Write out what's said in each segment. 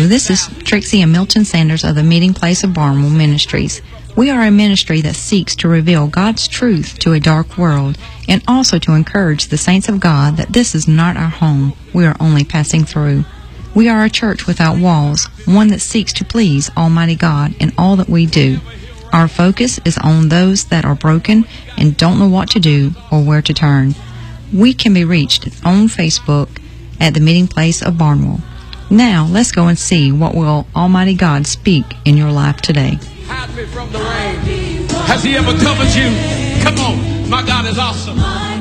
this is Trixie and Milton Sanders of the Meeting Place of Barnwell Ministries. We are a ministry that seeks to reveal God's truth to a dark world and also to encourage the saints of God that this is not our home. We are only passing through. We are a church without walls, one that seeks to please Almighty God in all that we do. Our focus is on those that are broken and don't know what to do or where to turn. We can be reached on Facebook at the Meeting Place of Barnwell. Now, let's go and see what will Almighty God speak in your life today. Hide me from the rain. Has He ever covered you? Come on, my God is awesome.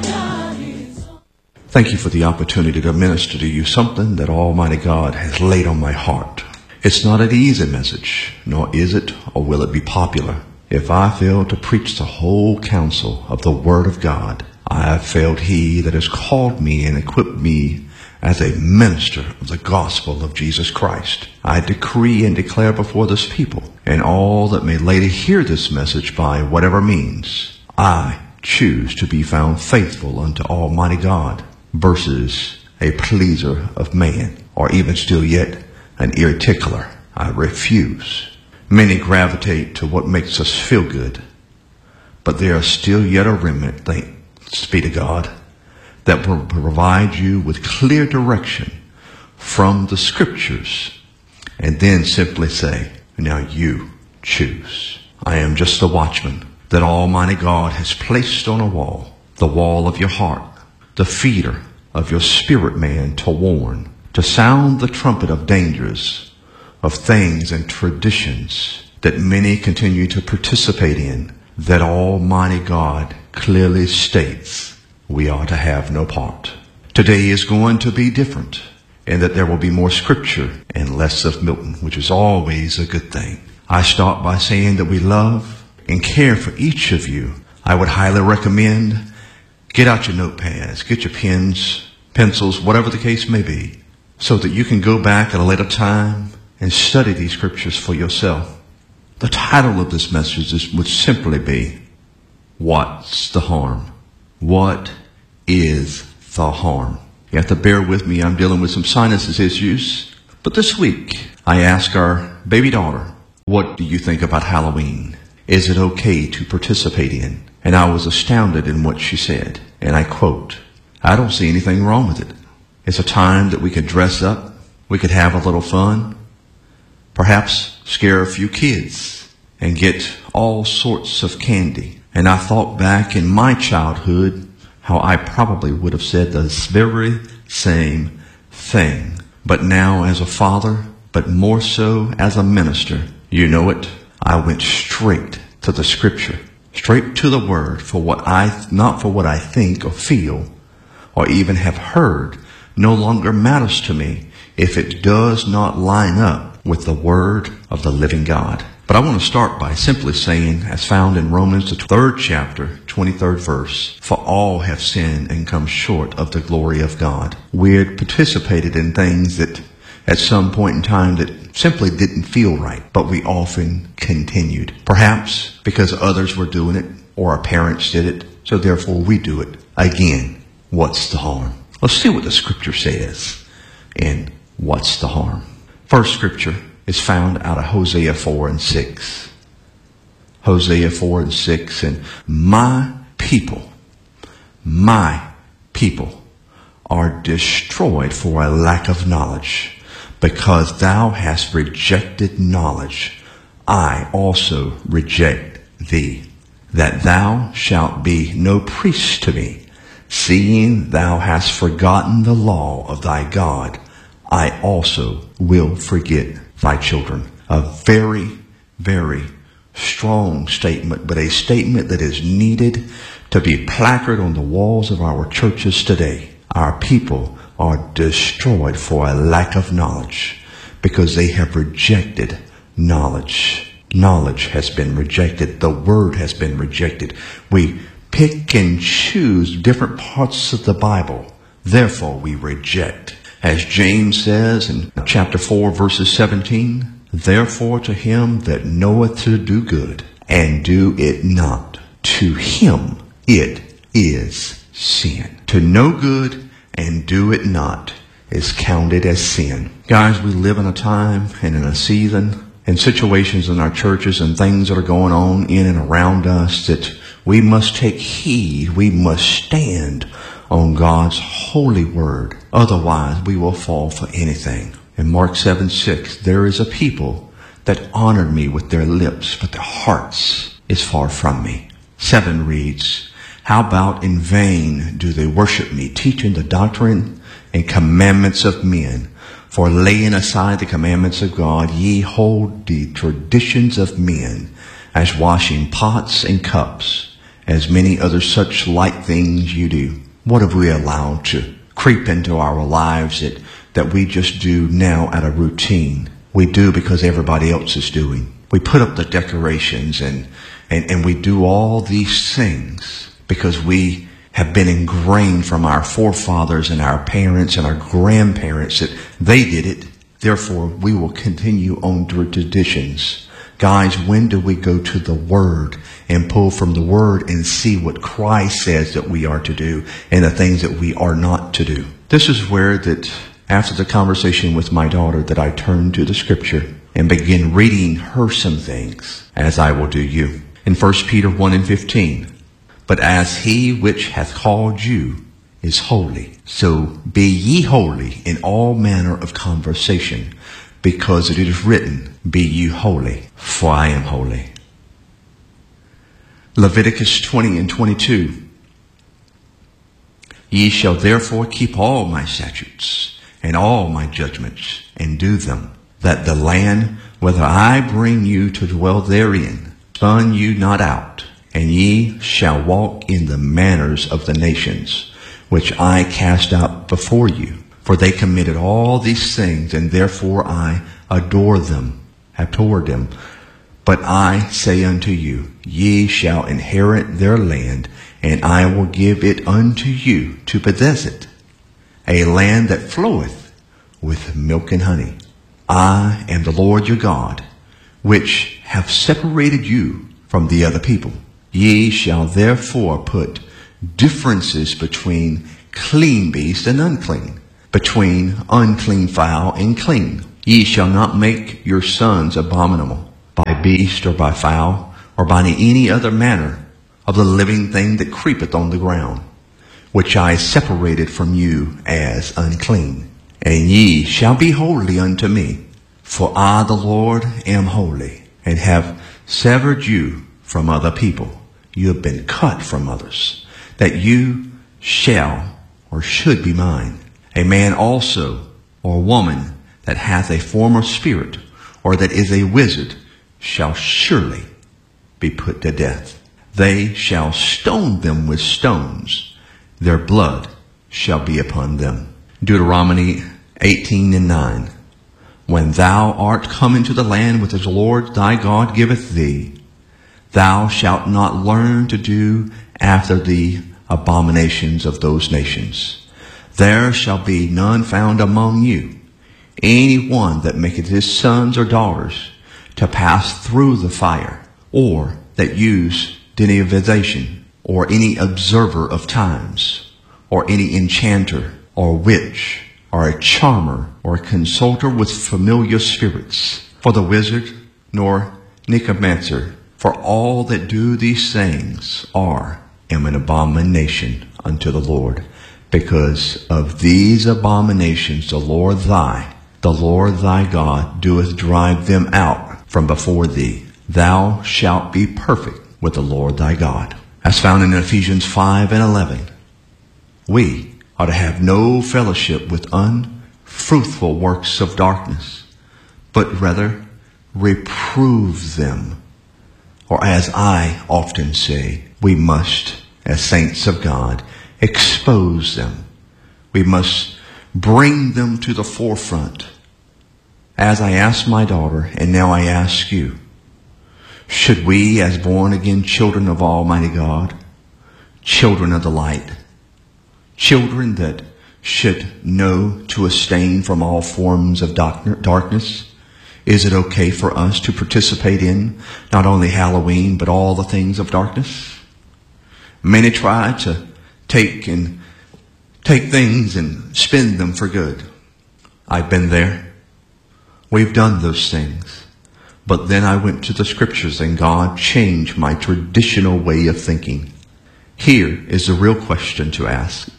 Thank you for the opportunity to minister to you something that Almighty God has laid on my heart. It's not an easy message, nor is it or will it be popular. If I fail to preach the whole counsel of the Word of God, I have failed He that has called me and equipped me as a minister of the gospel of Jesus Christ. I decree and declare before this people and all that may later hear this message by whatever means, I choose to be found faithful unto Almighty God versus a pleaser of man, or even still yet an ear tickler. I refuse. Many gravitate to what makes us feel good, but there are still yet a remnant, thanks be to God, that will provide you with clear direction from the scriptures and then simply say, now you choose. I am just a watchman that Almighty God has placed on a wall, the wall of your heart, the feeder of your spirit man to warn, to sound the trumpet of dangers, of things and traditions that many continue to participate in, that Almighty God clearly states we are to have no part. Today is going to be different, and that there will be more scripture and less of Milton, which is always a good thing. I start by saying that we love and care for each of you. I would highly recommend get out your notepads, get your pens, pencils, whatever the case may be, so that you can go back at a later time and study these scriptures for yourself. The title of this message would simply be, What's the Harm? What is the harm? You have to bear with me. I'm dealing with some sinus issues. But this week, I asked our baby daughter, what do you think about Halloween? Is it okay to participate in? And I was astounded in what she said. And I quote, I don't see anything wrong with it. It's a time that we could dress up. We could have a little fun. Perhaps scare a few kids and get all sorts of candy. And I thought back in my childhood how I probably would have said the very same thing. But now as a father, but more so as a minister, you know it, I went straight to the scripture, straight to the word not for what I think or feel or even have heard, no longer matters to me if it does not line up with the word of the living God. But I want to start by simply saying, as found in Romans, the 3rd chapter, 23rd verse, for all have sinned and come short of the glory of God. We had participated in things that at some point in time that simply didn't feel right, but we often continued. Perhaps because others were doing it or our parents did it, so therefore we do it. Again, what's the harm? Let's see what the scripture says in what's the harm. First scripture is found out of Hosea 4:6. Hosea 4:6, and my people are destroyed for a lack of knowledge. Because thou hast rejected knowledge, I also reject thee, that thou shalt be no priest to me. Seeing thou hast forgotten the law of thy God, I also will forget thy children. A very, very strong statement, but a statement that is needed to be placarded on the walls of our churches today. Our people are destroyed for a lack of knowledge because they have rejected knowledge. Knowledge has been rejected. The word has been rejected. We pick and choose different parts of the Bible. Therefore, we reject. As James says in chapter 4, verses 17, therefore to him that knoweth to do good and do it not, to him it is sin. To know good and do it not, is counted as sin. Guys, we live in a time and in a season and situations in our churches and things that are going on in and around us that we must take heed. We must stand on God's holy word. Otherwise, we will fall for anything. In Mark 7:6, there is a people that honor me with their lips, but their hearts is far from me. 7 reads, how about in vain do they worship me, teaching the doctrine and commandments of men? For laying aside the commandments of God, ye hold the traditions of men, as washing pots and cups, as many other such like things you do. What have we allowed to creep into our lives that we just do now out of routine? We do because everybody else is doing. We put up the decorations and we do all these things because we have been ingrained from our forefathers and our parents and our grandparents that they did it. Therefore, we will continue on to traditions. Guys, when do we go to the Word and pull from the Word and see what Christ says that we are to do and the things that we are not to do? This is where that after the conversation with my daughter that I turned to the Scripture and begin reading her some things, as I will do you. In 1 Peter 1:15, but as he which hath called you is holy, so be ye holy in all manner of conversation, because it is written, be ye holy, for I am holy. Leviticus 20:22, ye shall therefore keep all my statutes and all my judgments, and do them, that the land, whether I bring you to dwell therein, spurn you not out, and ye shall walk in the manners of the nations, which I cast out before you. For they committed all these things, and therefore I abhorred them. But I say unto you, ye shall inherit their land, and I will give it unto you to possess it, a land that floweth with milk and honey. I am the Lord your God, which have separated you from the other people. Ye shall therefore put differences between clean beast and unclean, between unclean fowl and clean. Ye shall not make your sons abominable by beast or by fowl or by any other manner of the living thing that creepeth on the ground, which I separated from you as unclean. And ye shall be holy unto me, for I the Lord am holy, and have severed you from other people. You have been cut from others, that you shall or should be mine. A man also, or woman, that hath a former spirit, or that is a wizard, shall surely be put to death. They shall stone them with stones. Their blood shall be upon them. Deuteronomy 18:9. When thou art come into the land which the Lord thy God giveth thee, thou shalt not learn to do after the abominations of those nations. There shall be none found among you, any one that maketh his sons or daughters to pass through the fire, or that use divination, or any observer of times, or any enchanter, or witch, or a charmer, or a consulter with familiar spirits, for the wizard, nor necromancer, for all that do these things are an abomination unto the Lord. Because of these abominations the Lord thy God doeth drive them out from before thee. Thou shalt be perfect with the Lord thy God. As found in Ephesians 5:11. We are to have no fellowship with unfruitful works of darkness, but rather reprove them. Or as I often say, we must, as saints of God, expose them. We must bring them to the forefront. As I asked my daughter, and now I ask you, should we, as born-again children of Almighty God, children of the light, children that should know to abstain from all forms of darkness, is it okay for us to participate in not only Halloween, but all the things of darkness? Many try to take things and spend them for good. I've been there. We've done those things. But then I went to the scriptures and God changed my traditional way of thinking. Here is the real question to ask.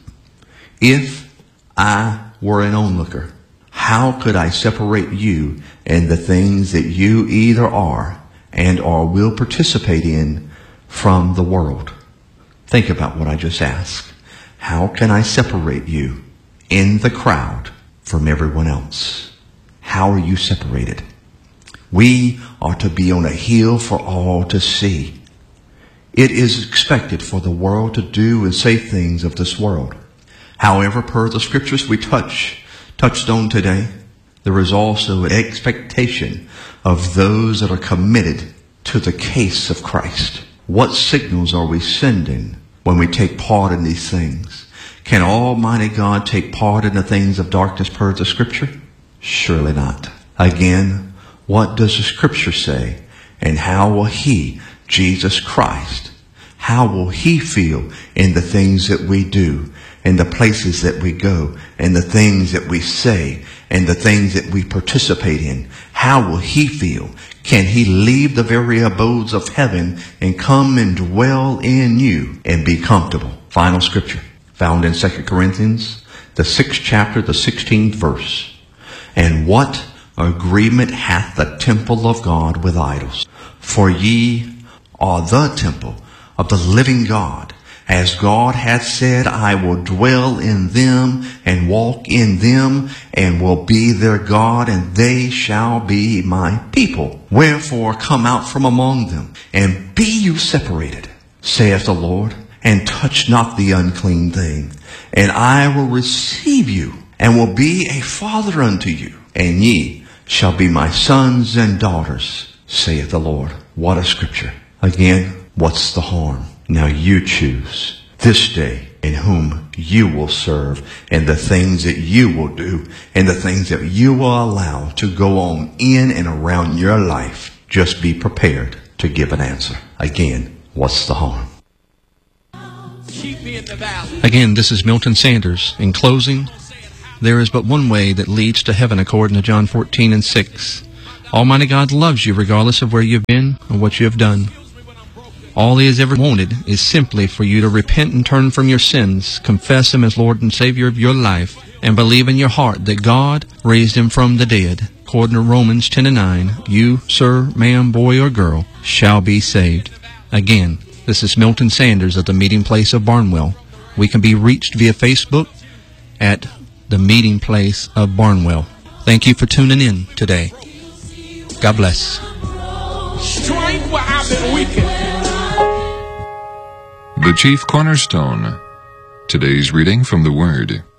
If I were an onlooker, how could I separate you and the things that you either are and or will participate in from the world? Think about what I just asked. How can I separate you in the crowd from everyone else? How are you separated? We are to be on a hill for all to see. It is expected for the world to do and say things of this world. However, per the scriptures we touched on today, there is also an expectation of those that are committed to the case of Christ. What signals are we sending when we take part in these things? Can Almighty God take part in the things of darkness per the scripture? Surely not. Again, what does the scripture say? And how will he, Jesus Christ, how will he feel in the things that we do, in the places that we go, and the things that we say, and the things that we participate in? How will he feel? Can he leave the very abodes of heaven and come and dwell in you and be comfortable? Final scripture found in 2 Corinthians, the 6th chapter, the 16th verse. And what agreement hath the temple of God with idols? For ye are the temple of the living God. As God hath said, I will dwell in them and walk in them and will be their God, and they shall be my people. Wherefore come out from among them and be you separated, saith the Lord, and touch not the unclean thing. And I will receive you and will be a father unto you, and ye shall be my sons and daughters, saith the Lord. What a scripture. Again, what's the harm? Now you choose this day in whom you will serve, and the things that you will do, and the things that you will allow to go on in and around your life. Just be prepared to give an answer. Again, what's the harm? Again, this is Milton Sanders. In closing, there is but one way that leads to heaven according to John 14:6. Almighty God loves you regardless of where you've been or what you have done. All he has ever wanted is simply for you to repent and turn from your sins, confess him as Lord and Savior of your life, and believe in your heart that God raised him from the dead. According to Romans 10:9, you, sir, ma'am, boy, or girl, shall be saved. Again, this is Milton Sanders of the Meeting Place of Barnwell. We can be reached via Facebook at the Meeting Place of Barnwell. Thank you for tuning in today. God bless. Strength where I've been weakened. The Chief Cornerstone. Today's reading from the Word.